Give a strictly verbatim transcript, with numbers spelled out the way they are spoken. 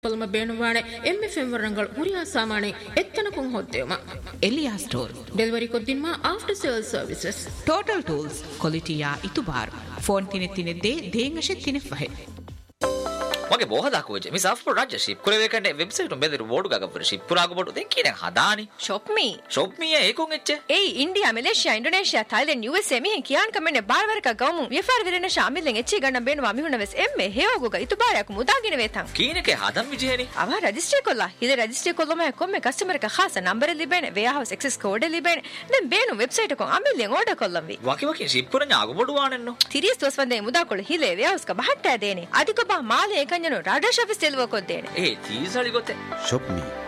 ಪಲ್ಮ ಬೇಣುವಾಣೆ ಎಮ್ಮೆ ಫೆಂವರಂಗಳು ಹುರಿಯಾ ಸಾಮಾನೆ ಎತ್ತನಕುಂ ಹೊತ್ತೇಮ Elia store delivery ಕೊದ್ದಿನ್ಮ after sale services total tools ಕ್ವಾಲಿಟಿಯ ಇತುಬಾರ್ phone ತಿನೆ ತಿನೆದ್ದೆ ದೇಂಗಶೆ ತಿನೆ ಫಹೆ මගේ බොහදාකෝ ජෙ මේ සාෆ්ට් රාජ්‍ය ෂිප් කරේ වෙකන්නේ වෙබ්සයිට් උඹේ දරු බෝඩු ගග පුර ෂිප් පුරාග බෝඩු දෙන් කියන හදානි shop me shop me ඒකොන් එච්ච ඒ ඉන්දියා මැලේසියා ඉන්ඩෝනේසියා thailand usa මෙහෙන් කියාන් කමන්නේ බාරවරක ගවමු විෆාර විරෙන ශාමිලෙන් එච්චි ගන්න බේනවා මිහුන වෙස් එම්මේ හේවගුග ඉතුබාරයක් මුදාගෙන වේතන් කීනකේ හදම් විජේනි අව රෙජිස්ටර් කොල්ලා හිල රෙජිස්ටර් කොල්ලම කොම්මේ කස්ටමර් එක ખાસ නම්බර ලිබෙන warehouse access code ලිබෙන දැන් බේනු වෙබ්සයිට් එකෙන් අමිලෙන් ඕඩර් කොල්ලම් වේ වකි වකි ෂිප් පුර ඥාග බෝඩු වානෙන්නෝ තිරිස් දොස් වන්දේ මුදා කොළ හිලේ warehouse ක බහට්ටා දේනේ අධික බා මාලේ එකන්ජනෝ රාඩා ශොෆිස් දෙල්ව කොද්දේනේ ඒ තීසලි ගොතේ shop me